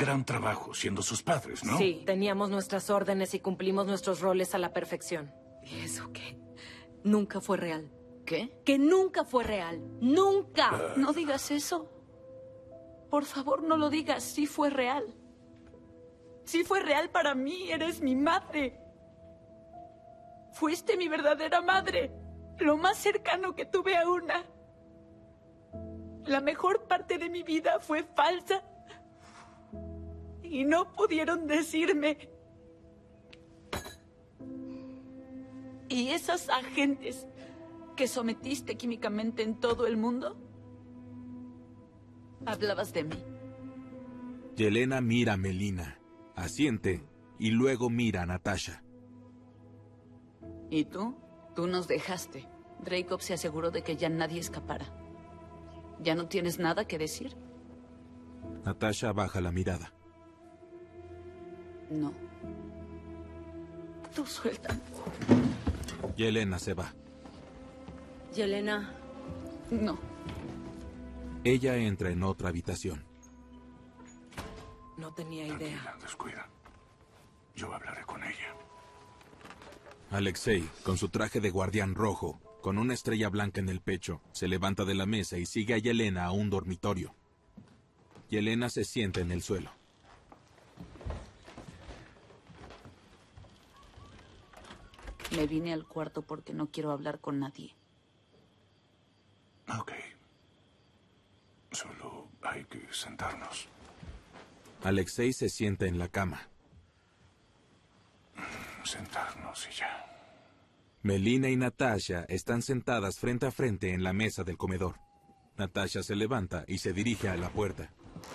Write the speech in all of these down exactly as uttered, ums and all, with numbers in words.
gran trabajo siendo sus padres, ¿no? Sí, teníamos nuestras órdenes y cumplimos nuestros roles a la perfección. ¿Y eso qué? Nunca fue real. ¿Qué? Que nunca fue real. ¡Nunca! Uh... No digas eso. Por favor, no lo digas. Sí fue real. Sí fue real para mí. Eres mi madre. Fuiste mi verdadera madre. Lo más cercano que tuve a una. La mejor parte de mi vida fue falsa. Y no pudieron decirme. ¿Y esas agentes que sometiste químicamente en todo el mundo? Hablabas de mí. Yelena mira a Melina, asiente y luego mira a Natasha. ¿Y tú? Tú nos dejaste. Dreykov se aseguró de que ya nadie escapara. ¿Ya no tienes nada que decir? Natasha baja la mirada. No. Tú suelta. Yelena se va. Yelena. No. Ella entra en otra habitación. No tenía idea. Tranquila, descuida. Yo hablaré con ella. Alexei, con su traje de guardián rojo, con una estrella blanca en el pecho, se levanta de la mesa y sigue a Yelena a un dormitorio. Yelena se sienta en el suelo. Me vine al cuarto porque no quiero hablar con nadie. Ok. Solo hay que sentarnos. Alexei se sienta en la cama. Sentarnos y ya. Melina y Natasha están sentadas frente a frente en la mesa del comedor. Natasha se levanta y se dirige a la puerta.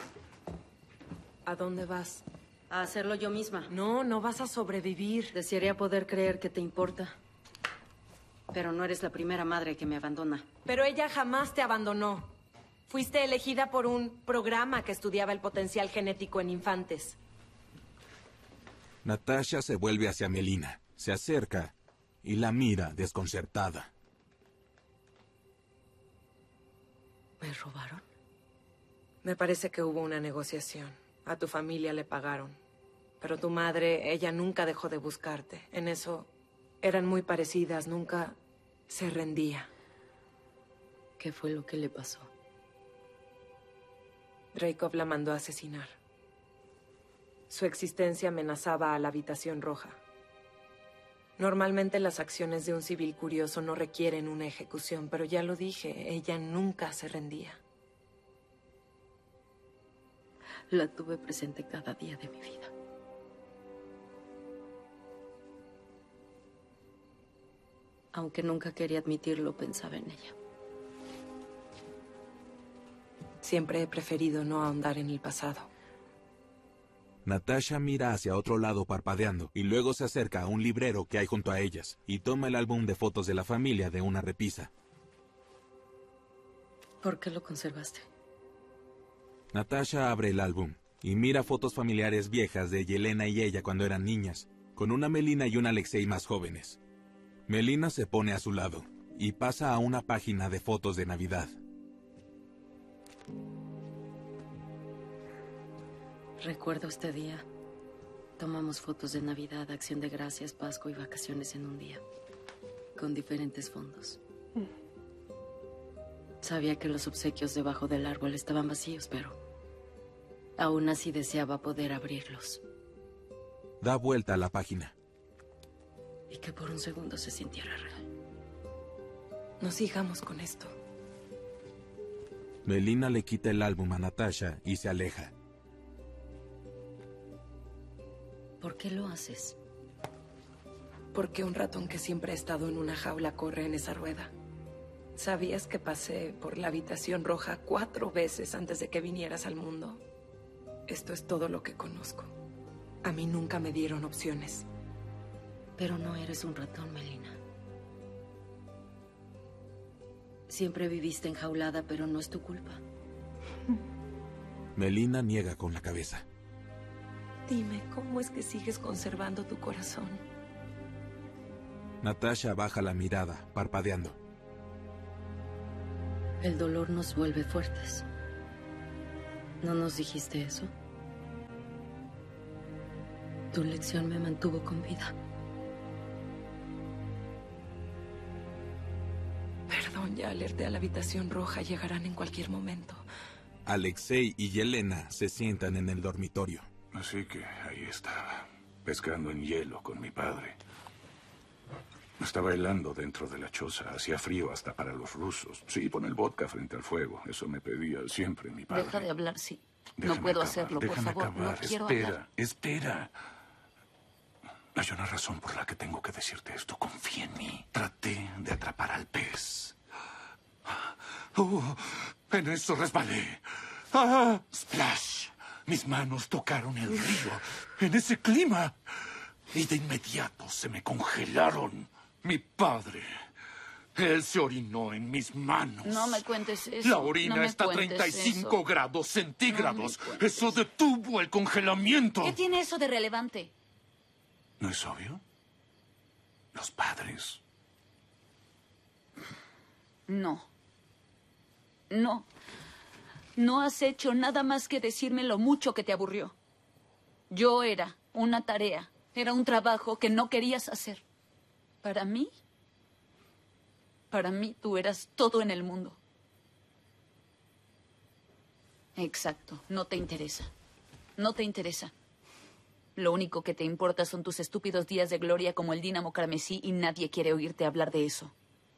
¿A dónde vas? A hacerlo yo misma. No, no vas a sobrevivir. Desearía poder creer que te importa. Pero no eres la primera madre que me abandona. Pero ella jamás te abandonó. Fuiste elegida por un programa que estudiaba el potencial genético en infantes. Natasha se vuelve hacia Melina, se acerca y la mira desconcertada. ¿Me robaron? Me parece que hubo una negociación. A tu familia le pagaron. Pero tu madre, ella nunca dejó de buscarte. En eso eran muy parecidas, nunca se rendía. ¿Qué fue lo que le pasó? Dreykov la mandó a asesinar. Su existencia amenazaba a la habitación roja. Normalmente las acciones de un civil curioso no requieren una ejecución, pero ya lo dije, ella nunca se rendía. La tuve presente cada día de mi vida. Aunque nunca quería admitirlo, pensaba en ella. Siempre he preferido no ahondar en el pasado. Natasha mira hacia otro lado parpadeando y luego se acerca a un librero que hay junto a ellas y toma el álbum de fotos de la familia de una repisa. ¿Por qué lo conservaste? Natasha abre el álbum y mira fotos familiares viejas de Yelena y ella cuando eran niñas, con una Melina y un Alexei más jóvenes. Melina se pone a su lado y pasa a una página de fotos de Navidad. Recuerdo este día. Tomamos fotos de Navidad, Acción de Gracias, Pascua y vacaciones en un día, con diferentes fondos. Sabía que los obsequios debajo del árbol estaban vacíos, pero aún así deseaba poder abrirlos. Da vuelta a la página. Y que por un segundo se sintiera real. No sigamos con esto. Melina le quita el álbum a Natasha y se aleja. ¿Por qué lo haces? Porque un ratón que siempre ha estado en una jaula corre en esa rueda. ¿Sabías que pasé por la habitación roja cuatro veces antes de que vinieras al mundo? Esto es todo lo que conozco. A mí nunca me dieron opciones. Pero no eres un ratón, Melina. Siempre viviste enjaulada, pero no es tu culpa. Melina niega con la cabeza. Dime, ¿cómo es que sigues conservando tu corazón? Natasha baja la mirada, parpadeando. El dolor nos vuelve fuertes. ¿No nos dijiste eso? Tu lección me mantuvo con vida. Perdón, ya alerté a la habitación roja. Llegarán en cualquier momento. Alexei y Yelena se sientan en el dormitorio. Así que ahí estaba, pescando en hielo con mi padre. Estaba helando dentro de la choza. Hacía frío hasta para los rusos. Sí, pon el vodka frente al fuego. Eso me pedía siempre mi padre. Deja de hablar, sí. Déjame no puedo acabar, hacerlo, por déjame favor. acabar. No quiero espera, hablar. espera. Hay una razón por la que tengo que decirte esto. Confía en mí. Traté de atrapar al pez. Oh, en eso resbalé. Ah, splash. Mis manos tocaron el río en ese clima. Y de inmediato se me congelaron. Mi padre, él se orinó en mis manos. No me cuentes eso. La orina no me está a cuentes treinta y cinco eso. grados centígrados. No me cuentes Eso detuvo el congelamiento. ¿Qué tiene eso de relevante? ¿No es obvio? Los padres. No. No. No has hecho nada más que decirme lo mucho que te aburrió. Yo era una tarea, era un trabajo que no querías hacer. Para mí, para mí tú eras todo en el mundo. Exacto, no te interesa. No te interesa. Lo único que te importa son tus estúpidos días de gloria como el Dínamo Carmesí y nadie quiere oírte hablar de eso.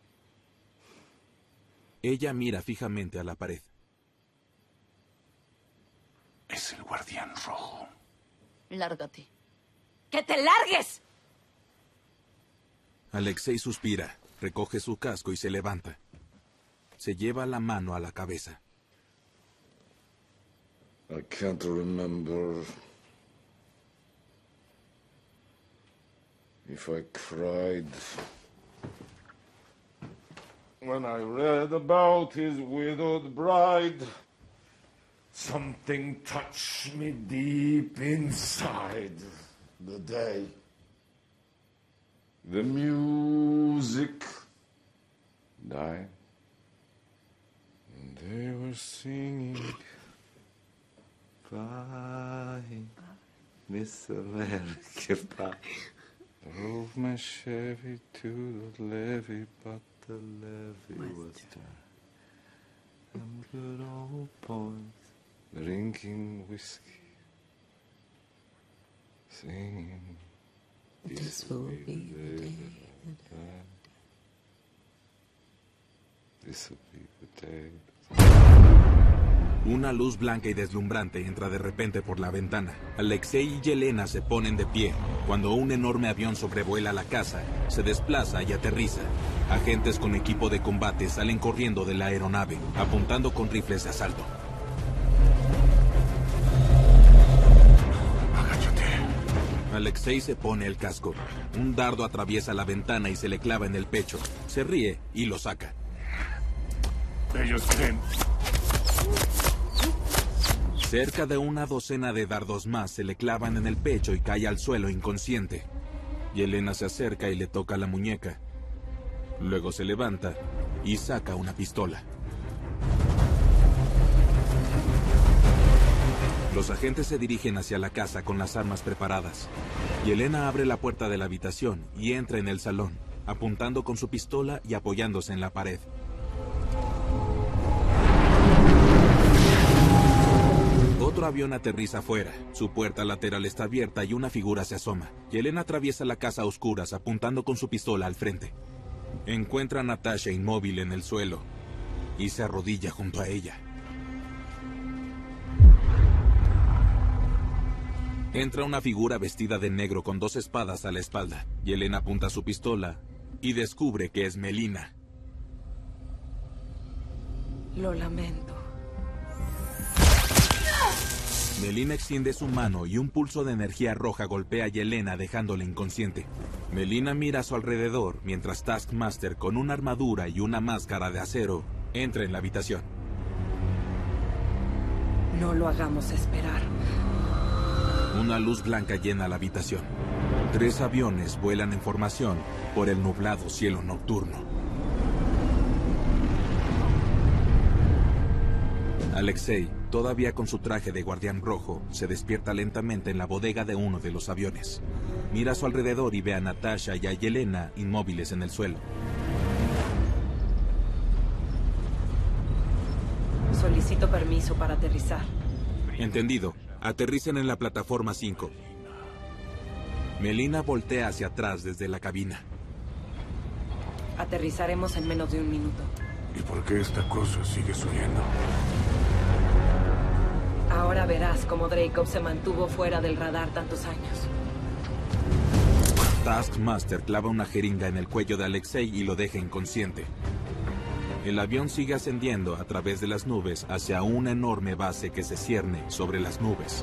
Ella mira fijamente a la pared. Es el guardián rojo. Lárgate. ¡Que te largues! Alexei suspira, recoge su casco y se levanta. Se lleva la mano a la cabeza. I can't remember if I cried when I read about his widowed bride. Something touched me deep inside the day. The music died, and they were singing, "Bye, Miss America, bye." Drove my Chevy to the levee, but the levee was dry. Them good old boys drinking whiskey, singing, "This will be the day that I die. This will be the day." Una luz blanca y deslumbrante entra de repente por la ventana. Alexei y Yelena se ponen de pie cuando un enorme avión sobrevuela la casa, se desplaza y aterriza. Agentes con equipo de combate salen corriendo de la aeronave, apuntando con rifles de asalto. Agáchate. Alexei se pone el casco. Un dardo atraviesa la ventana y se le clava en el pecho. Se ríe y lo saca. Ellos creen. Cerca de una docena de dardos más se le clavan en el pecho y cae al suelo inconsciente. Yelena se acerca y le toca la muñeca. Luego se levanta y saca una pistola. Los agentes se dirigen hacia la casa con las armas preparadas. Yelena abre la puerta de la habitación y entra en el salón, apuntando con su pistola y apoyándose en la pared. Otro avión aterriza afuera. Su puerta lateral está abierta y una figura se asoma. Yelena atraviesa la casa a oscuras, apuntando con su pistola al frente. Encuentra a Natasha inmóvil en el suelo y se arrodilla junto a ella. Entra una figura vestida de negro con dos espadas a la espalda. Yelena apunta su pistola y descubre que es Melina. Lo lamento. Melina extiende su mano y un pulso de energía roja golpea a Yelena dejándola inconsciente. Melina mira a su alrededor mientras Taskmaster, con una armadura y una máscara de acero, entra en la habitación. No lo hagamos esperar. Una luz blanca llena la habitación. Tres aviones vuelan en formación por el nublado cielo nocturno. Alexei todavía con su traje de guardián rojo, se despierta lentamente en la bodega de uno de los aviones. Mira a su alrededor y ve a Natasha y a Yelena inmóviles en el suelo. Solicito permiso para aterrizar. Entendido. Aterricen en la plataforma cinco. Melina voltea hacia atrás desde la cabina. Aterrizaremos en menos de un minuto. ¿Y por qué esta cosa sigue subiendo? Ahora verás cómo Dreykov se mantuvo fuera del radar tantos años. Taskmaster clava una jeringa en el cuello de Alexei y lo deja inconsciente. El avión sigue ascendiendo a través de las nubes hacia una enorme base que se cierne sobre las nubes.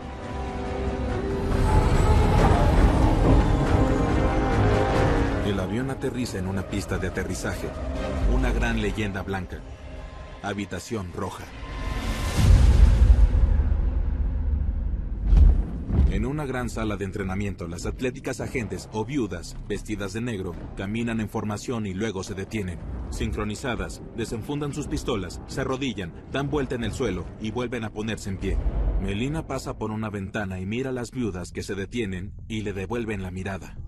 El avión aterriza en una pista de aterrizaje. Una gran leyenda blanca. Habitación roja. En una gran sala de entrenamiento, las atléticas agentes o viudas, vestidas de negro, caminan en formación y luego se detienen. Sincronizadas, desenfundan sus pistolas, se arrodillan, dan vuelta en el suelo y vuelven a ponerse en pie. Melina pasa por una ventana y mira a las viudas que se detienen y le devuelven la mirada.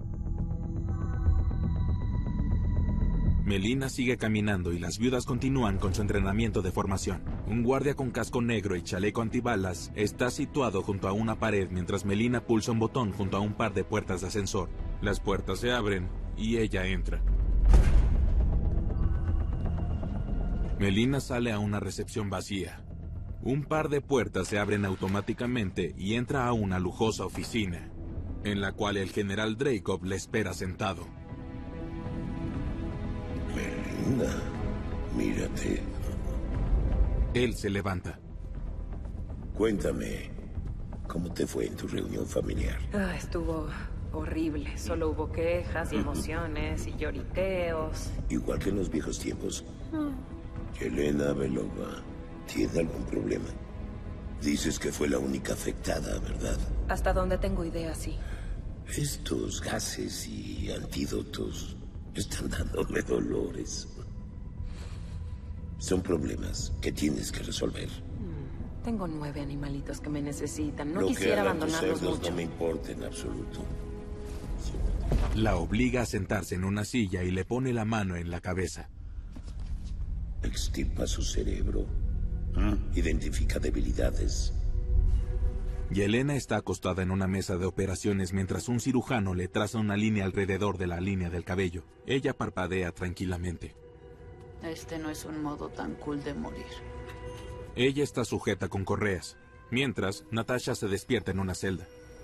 Melina sigue caminando y las viudas continúan con su entrenamiento de formación. Un guardia con casco negro y chaleco antibalas está situado junto a una pared mientras Melina pulsa un botón junto a un par de puertas de ascensor. Las puertas se abren y ella entra. Melina sale a una recepción vacía. Un par de puertas se abren automáticamente y entra a una lujosa oficina, en la cual el general Dreykov le espera sentado. Melina, mírate. Él se levanta. Cuéntame, ¿cómo te fue en tu reunión familiar? Ah, estuvo horrible. Solo hubo quejas y emociones y lloriqueos. Igual que en los viejos tiempos. Yelena Belova, ¿tiene algún problema? Dices que fue la única afectada, ¿verdad? Hasta donde tengo idea, sí. Estos gases y antídotos están dándome dolores. Son problemas que tienes que resolver. Tengo nueve animalitos que me necesitan. No Lo quisiera que hagan tus abandonarlos cerdos mucho. no me importa en absoluto. La obliga a sentarse en una silla y le pone la mano en la cabeza. Extirpa su cerebro. Identifica debilidades. Yelena está acostada en una mesa de operaciones mientras un cirujano le traza una línea alrededor de la línea del cabello. Ella parpadea tranquilamente. Este no es un modo tan cool de morir. Ella está sujeta con correas, mientras Natasha se despierta en una celda.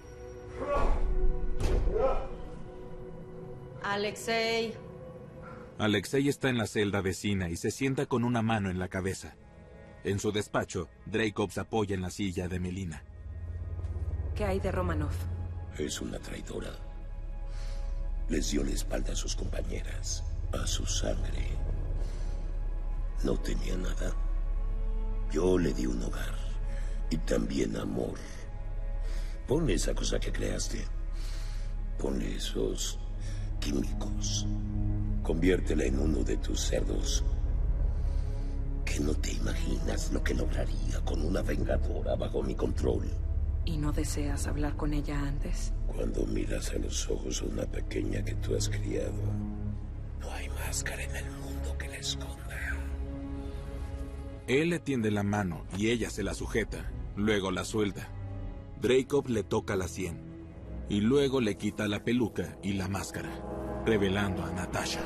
Alexei. Alexei está en la celda vecina y se sienta con una mano en la cabeza. En su despacho, Dreykov se apoya en la silla de Melina. ¿Qué hay de Romanov? Es una traidora. Les dio la espalda a sus compañeras, a su sangre. No tenía nada. Yo le di un hogar y también amor. Ponle esa cosa que creaste. Ponle esos químicos. Conviértela en uno de tus cerdos. Que no te imaginas lo que lograría con una vengadora bajo mi control. ¿Y no deseas hablar con ella antes? Cuando miras a los ojos a una pequeña que tú has criado, no hay máscara en el mundo que la esconda. Él le tiende la mano y ella se la sujeta, luego la suelta. Dreykov le toca la sien y luego le quita la peluca y la máscara, revelando a Natasha.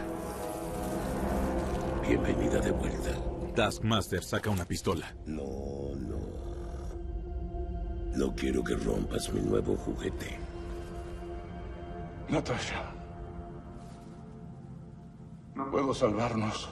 Bienvenida de vuelta. Taskmaster saca una pistola. No, no. No quiero que rompas mi nuevo juguete. Natasha. No puedo salvarnos.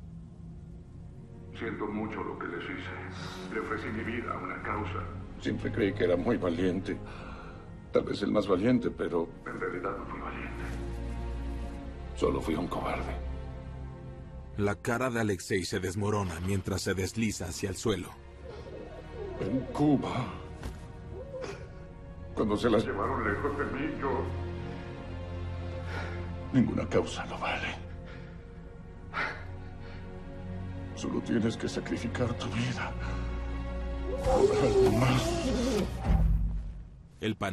Siento mucho lo que les hice. Le ofrecí mi vida a una causa. Siempre creí que era muy valiente. Tal vez el más valiente, pero En realidad no fui valiente. solo fui un cobarde. La cara de Alexei se desmorona mientras se desliza hacia el suelo. En Cuba, cuando se las llevó, Llevaron lejos de mí, yo... ninguna causa lo vale. Solo tienes que sacrificar tu vida El